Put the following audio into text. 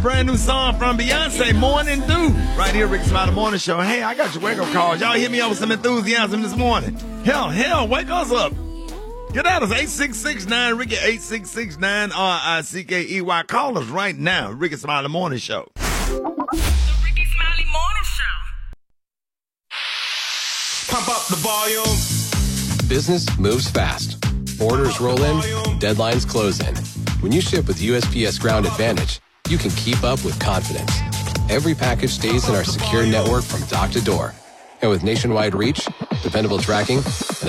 Brand new song from Beyonce, Morning Dew. Right here, Ricky Smiley Morning Show. Hey, I got your wake-up calls. Y'all hit me up with some enthusiasm this morning. Hell, wake us up. Get at us, 866-9-RICKY, 866-9-RICKEY. Call us right now, Ricky Smiley Morning Show. The Ricky Smiley Morning Show. Pump up the volume. Business moves fast. Orders roll in, deadlines close in. When you ship with USPS Ground Advantage, you can keep up with confidence. Every package stays in our secure network from dock to door. And with nationwide reach, dependable tracking, and